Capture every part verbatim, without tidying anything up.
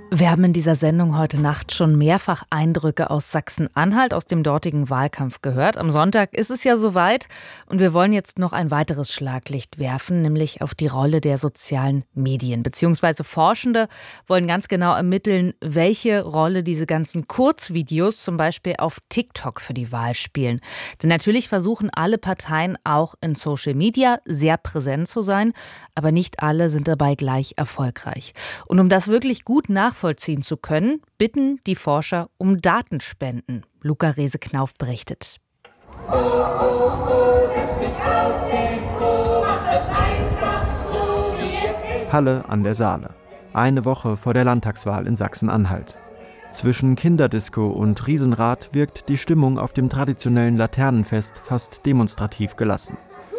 Wir haben in dieser Sendung heute Nacht schon mehrfach Eindrücke aus Sachsen-Anhalt, aus dem dortigen Wahlkampf gehört. Am Sonntag ist es ja soweit und wir wollen jetzt noch ein weiteres Schlaglicht werfen, nämlich auf die Rolle der sozialen Medien. Beziehungsweise Forschende wollen ganz genau ermitteln, welche Rolle diese ganzen Kurzvideos zum Beispiel auf TikTok für die Wahl spielen. Denn natürlich versuchen alle Parteien auch in Social Media sehr präsent zu sein, aber nicht alle sind dabei gleich erfolgreich. Und um das wirklich gut nachzuvollziehen, vollziehen zu können, bitten die Forscher um Datenspenden. Luca Rehse-Knauf berichtet. Oh, oh, oh, setz dich auf den Po, mach es einfach so wie jetzt. Halle an der Saale. Eine Woche vor der Landtagswahl in Sachsen-Anhalt. Zwischen Kinderdisco und Riesenrad wirkt die Stimmung auf dem traditionellen Laternenfest fast demonstrativ gelassen.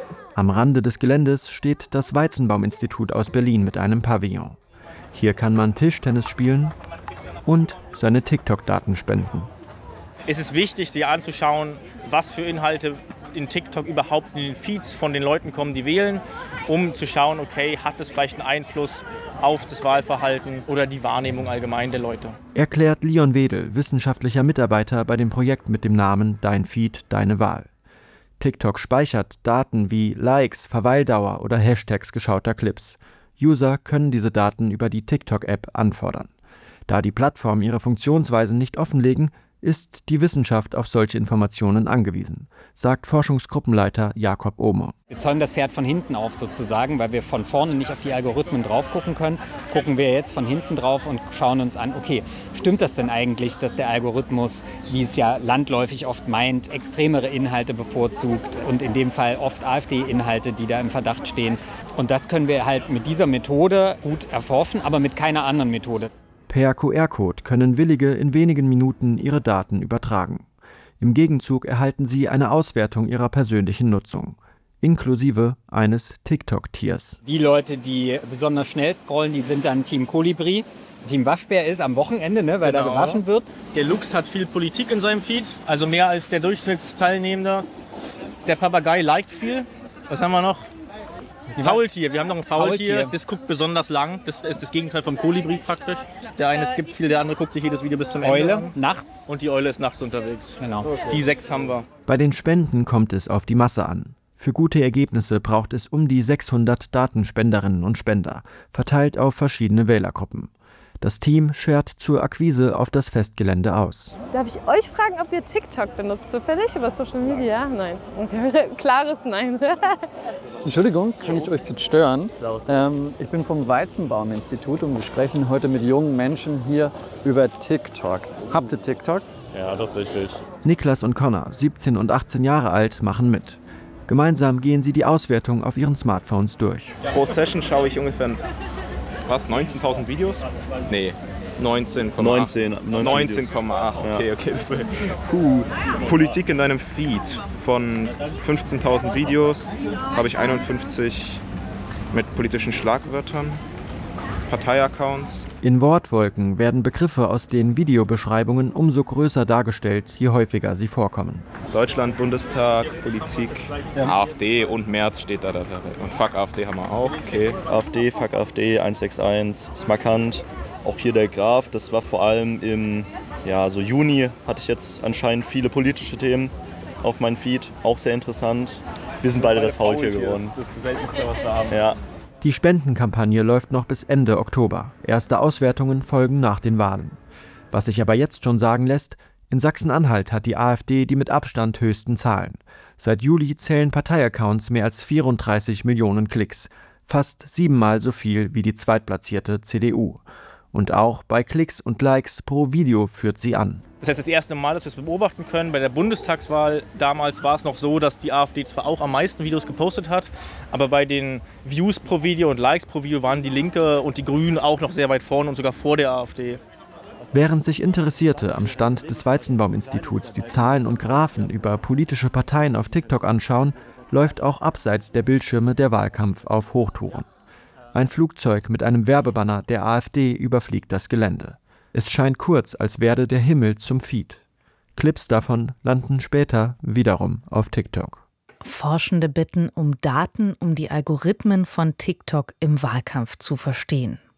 Am Rande des Geländes steht das Weizenbaum-Institut aus Berlin mit einem Pavillon. Hier kann man Tischtennis spielen und seine TikTok-Daten spenden. Es ist wichtig, sich anzuschauen, was für Inhalte in TikTok überhaupt in den Feeds von den Leuten kommen, die wählen, um zu schauen, okay, hat es vielleicht einen Einfluss auf das Wahlverhalten oder die Wahrnehmung allgemein der Leute. Erklärt Leon Wedel, wissenschaftlicher Mitarbeiter bei dem Projekt mit dem Namen Dein Feed, deine Wahl. TikTok speichert Daten wie Likes, Verweildauer oder Hashtags geschauter Clips. User können diese Daten über die TikTok-App anfordern. Da die Plattformen ihre Funktionsweisen nicht offenlegen, ist die Wissenschaft auf solche Informationen angewiesen, sagt Forschungsgruppenleiter Jakob Ohmer. Wir zäumen das Pferd von hinten auf sozusagen, weil wir von vorne nicht auf die Algorithmen drauf gucken können. Gucken wir jetzt von hinten drauf und schauen uns an, okay, stimmt das denn eigentlich, dass der Algorithmus, wie es ja landläufig oft meint, extremere Inhalte bevorzugt und in dem Fall oft AfD-Inhalte, die da im Verdacht stehen. Und das können wir halt mit dieser Methode gut erforschen, aber mit keiner anderen Methode. Per Q R-Code können Willige in wenigen Minuten ihre Daten übertragen. Im Gegenzug erhalten sie eine Auswertung ihrer persönlichen Nutzung, inklusive eines TikTok-Tiers. Die Leute, die besonders schnell scrollen, die sind dann Team Kolibri. Team Waschbär ist am Wochenende, ne, weil genau. da gewaschen wird. Der Lux hat viel Politik in seinem Feed, also mehr als der Durchschnittsteilnehmende. Der Papagei liked viel. Was haben wir noch? Faultier, wir haben noch ein Faultier. Faultier, das guckt besonders lang, das ist das Gegenteil vom Kolibri praktisch. Der eine skippt viel, der andere guckt sich jedes Video bis zum Ende Eule, an. nachts. Und die Eule ist nachts unterwegs. Genau. Okay. Die sechs haben wir. Bei den Spenden kommt es auf die Masse an. Für gute Ergebnisse braucht es um die sechshundert Datenspenderinnen und Spender, verteilt auf verschiedene Wählergruppen. Das Team schert zur Akquise auf das Festgelände aus. Darf ich euch fragen, ob ihr TikTok benutzt, zufällig über Social Media? Nein. Klares Nein. Entschuldigung, kann ich euch jetzt stören? Ähm, ich bin vom Weizenbaum-Institut und wir sprechen heute mit jungen Menschen hier über TikTok. Habt ihr TikTok? Ja, tatsächlich. Niklas und Connor, siebzehn und achtzehn Jahre alt, machen mit. Gemeinsam gehen sie die Auswertung auf ihren Smartphones durch. Pro Session schaue ich ungefähr was, neunzehntausend Videos? Nee, neunzehn Komma acht. neunzehn Komma acht, okay, okay. Das Puh. Politik in deinem Feed. Von fünfzehntausend Videos habe ich einundfünfzig mit politischen Schlagwörtern, Parteiaccounts. In Wortwolken werden Begriffe aus den Videobeschreibungen umso größer dargestellt, je häufiger sie vorkommen. Deutschland, Bundestag, Politik, ja. AfD und Merz steht da. da, da. Und Fuck AfD haben wir auch, okay. AfD, Fuck AfD, eins sechs eins, ist markant. Auch hier der Graph, das war vor allem im ja, so Juni, hatte ich jetzt anscheinend viele politische Themen auf meinem Feed. Auch sehr interessant. Wir sind beide das Faultier geworden. Das ist das Seltenste, was wir haben. Ja. Die Spendenkampagne läuft noch bis Ende Oktober. Erste Auswertungen folgen nach den Wahlen. Was sich aber jetzt schon sagen lässt, in Sachsen-Anhalt hat die AfD die mit Abstand höchsten Zahlen. Seit Juli zählen Parteiaccounts mehr als vierunddreißig Millionen Klicks, fast siebenmal so viel wie die zweitplatzierte C D U. Und auch bei Klicks und Likes pro Video führt sie an. Das heißt, das erste Mal, dass wir es beobachten können, bei der Bundestagswahl damals war es noch so, dass die AfD zwar auch am meisten Videos gepostet hat, aber bei den Views pro Video und Likes pro Video waren die Linke und die Grünen auch noch sehr weit vorne und sogar vor der AfD. Während sich Interessierte am Stand des Weizenbaum-Instituts die Zahlen und Graphen über politische Parteien auf TikTok anschauen, läuft auch abseits der Bildschirme der Wahlkampf auf Hochtouren. Ein Flugzeug mit einem Werbebanner der AfD überfliegt das Gelände. Es scheint kurz, als werde der Himmel zum Feed. Clips davon landen später wiederum auf TikTok. Forschende bitten um Daten, um die Algorithmen von TikTok im Wahlkampf zu verstehen.